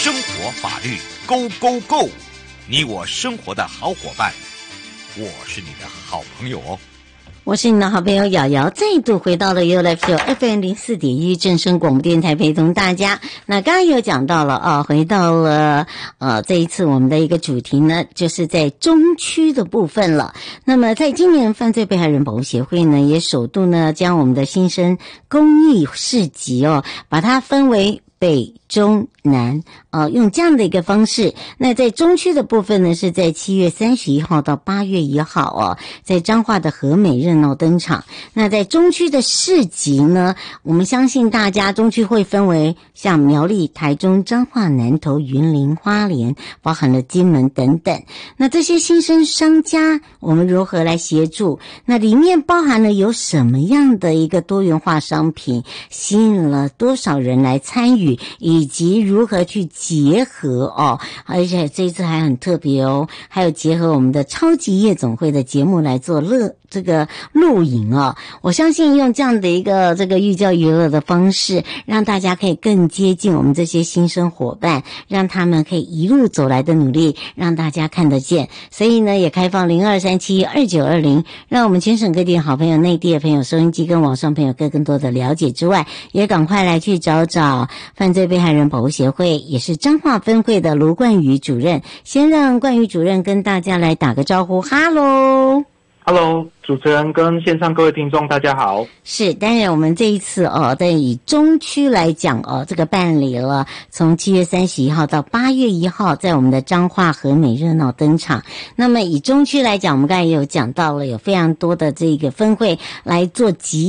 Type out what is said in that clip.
生活法律 Go Go Go， 你我生活的好伙伴，我是你的好朋友哦。 我是你的好朋友瑶瑶，再度回到了 YouLife FM 04.1正声广播电台，陪同大家。那刚刚有讲到了啊，回到了这一次我们的一个主题呢，就是在中区的部分了。那么在今年犯罪被害人保护协会呢，也首度呢将我们的新生公益市集把它分为北中南用这样的一个方式。那在中区的部分呢，是在7月31号到8月1号在彰化的和美热闹登场。那在中区的市集呢，我们相信大家中区会分为像苗栗、台中、彰化、南投、云林、花莲，包含了金门等等。那这些新生商家我们如何来协助？那里面包含了有什么样的一个多元化商品，吸引了多少人来参与，以及如何去结合而且这一次还很特别还有结合我们的超级夜总会的节目来做这个录影我相信用这样的一个这个寓教于乐的方式，让大家可以更接近我们这些新生伙伴，让他们可以一路走来的努力让大家看得见。所以呢，也开放02372920，让我们全省各地好朋友、内地的朋友、收音机跟网上朋友更多的了解之外，也赶快来去找犯罪被害人保护协会，也是彰化分会的卢冠宇主任。先让冠宇主任跟大家来打个招呼。 Hello， 主持人跟线上各位听众大家好。 是，当然我们这一次在以中区来讲这个办理了从7月31号到8月1号在我们的彰化和美热闹登场。那么以中区来讲，我们刚才也有讲到了有非常多的这个分会来做集